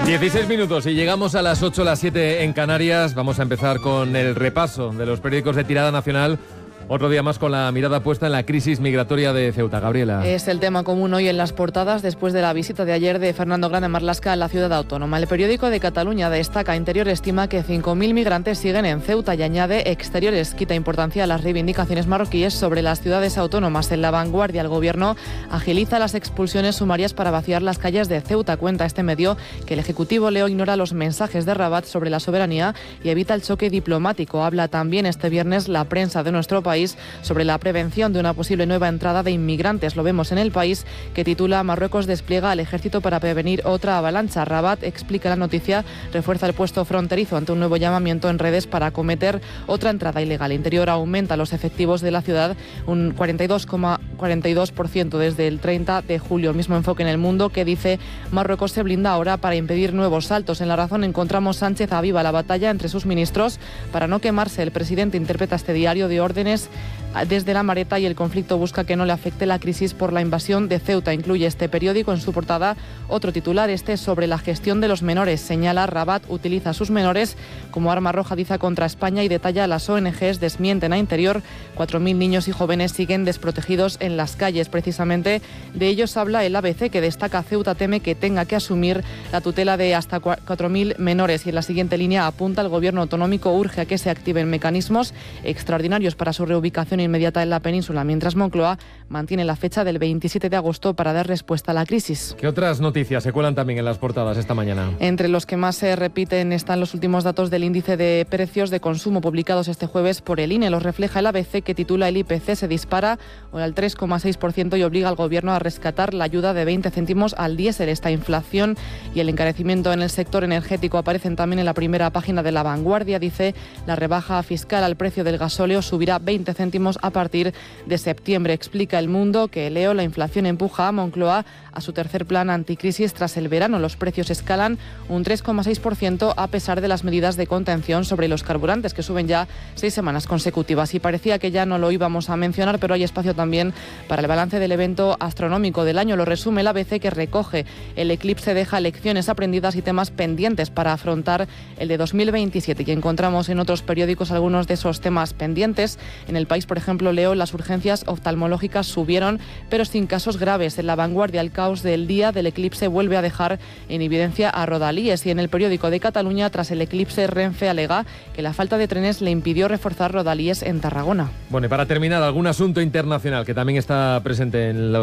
16 minutos y llegamos a las 8, las 7 en Canarias. Vamos a empezar con el repaso de los periódicos de tirada nacional. Otro día más con la mirada puesta en la crisis migratoria de Ceuta. Gabriela. Es el tema común hoy en las portadas después de la visita de ayer de Fernando Grande Marlaska a la ciudad autónoma. El periódico de Cataluña destaca: Interior estima que 5.000 migrantes siguen en Ceuta y añade: Exteriores quita importancia a las reivindicaciones marroquíes sobre las ciudades autónomas. En La Vanguardia, el gobierno agiliza las expulsiones sumarias para vaciar las calles de Ceuta. Cuenta este medio que el Ejecutivo leo ignora los mensajes de Rabat sobre la soberanía y evita el choque diplomático. Habla también este viernes la prensa de nuestro país sobre la prevención de una posible nueva entrada de inmigrantes. Lo vemos en El País, que titula: Marruecos despliega al ejército para prevenir otra avalancha. Rabat, explica la noticia, refuerza el puesto fronterizo ante un nuevo llamamiento en redes para acometer otra entrada ilegal. Interior aumenta los efectivos de la ciudad un 42,42% desde el 30 de julio. Mismo enfoque en El Mundo, que dice: Marruecos se blinda ahora para impedir nuevos saltos. En La Razón encontramos: Sánchez aviva la batalla entre sus ministros para no quemarse. El presidente interpreta este diario de órdenes desde la maleta y el conflicto busca que no le afecte la crisis por la invasión de Ceuta. Incluye este periódico en su portada otro titular, este sobre la gestión de los menores. Señala: Rabat utiliza a sus menores como arma arrojadiza contra España, y detalla: las ONGs desmienten a Interior. 4.000 niños y jóvenes siguen desprotegidos en las calles. Precisamente de ellos habla el ABC, que destaca: Ceuta teme que tenga que asumir la tutela de hasta 4.000 menores. Y en la siguiente línea apunta: el gobierno autonómico urge a que se activen mecanismos extraordinarios para su reubicación inmediata en la península, mientras Moncloa mantiene la fecha del 27 de agosto para dar respuesta a la crisis. ¿Qué otras noticias se cuelan también en las portadas esta mañana? Entre los que más se repiten están los últimos datos del índice de precios de consumo publicados este jueves por el INE. Los refleja el ABC, que titula: el IPC se dispara hoy al 3,6% y obliga al gobierno a rescatar la ayuda de 20 céntimos al diésel. Esta inflación y el encarecimiento en el sector energético aparecen también en la primera página de La Vanguardia. Dice: la rebaja fiscal al precio del gasóleo subirá 20 céntimos a partir de septiembre. Explica El Mundo que, leo, la inflación empuja a Moncloa a su tercer plan anticrisis tras el verano. Los precios escalan un 3,6% a pesar de las medidas de contención sobre los carburantes, que suben ya 6 semanas consecutivas. Y parecía que ya no lo íbamos a mencionar, pero hay espacio también para el balance del evento astronómico del año. Lo resume el ABC, que recoge: el eclipse deja lecciones aprendidas y temas pendientes para afrontar el de 2027. Y encontramos en otros periódicos algunos de esos temas pendientes. En El País, por ejemplo, leo: las urgencias oftalmológicas subieron, pero sin casos graves. En La Vanguardia, el caos del día del eclipse vuelve a dejar en evidencia a Rodalies. Y en el periódico de Cataluña, tras el eclipse, Renfe alega que la falta de trenes le impidió reforzar Rodalies en Tarragona. Bueno, y para terminar, algún asunto internacional que también está presente en